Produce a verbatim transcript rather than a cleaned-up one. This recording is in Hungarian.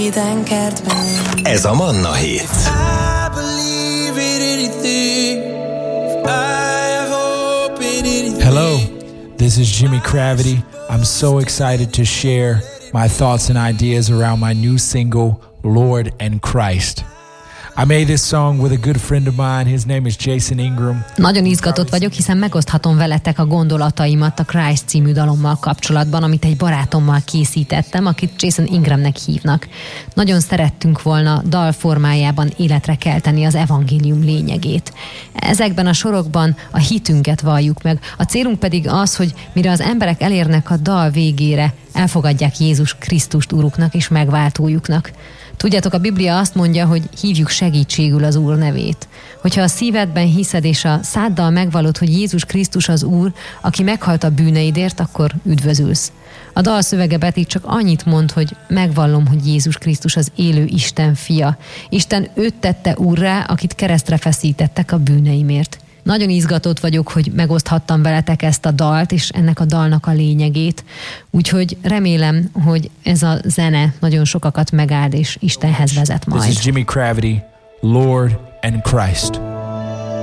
Éden kertben. Ez a Manna hét. Hello, this is Jimmy Cravity. I'm so excited to share my thoughts and ideas around my new single, Lord and Christ. I made this song with a good friend of mine. His name is Jason Ingram. Nagyon izgatott vagyok, hiszen megoszthatom veletek a gondolataimat a Christ című dalommal kapcsolatban, amit egy barátommal készítettem, akit Jason Ingramnek hívnak. Nagyon szerettünk volna dal formájában életre kelteni az evangélium lényegét. Ezekben a sorokban a hitünket valljuk meg. A célunk pedig az, hogy mire az emberek elérnek a dal végére, elfogadják Jézus Krisztust Uruknak és megváltójuknak. Tudjátok, a Biblia azt mondja, hogy hívjuk segítségül az Úr nevét. Hogyha a szívedben hiszed és a száddal megvallod, hogy Jézus Krisztus az Úr, aki meghalt a bűneidért, akkor üdvözülsz. A dal szövege pedig csak annyit mond, hogy megvallom, hogy Jézus Krisztus az élő Isten fia. Isten őt tette úrrá, akit keresztre feszítettek a bűneimért. Nagyon izgatott vagyok, hogy megoszthattam veletek ezt a dalt, és ennek a dalnak a lényegét. Úgyhogy remélem, hogy ez a zene nagyon sokakat megáld, és Istenhez vezet majd. This is Jimmy Cravity, Lord and Christ.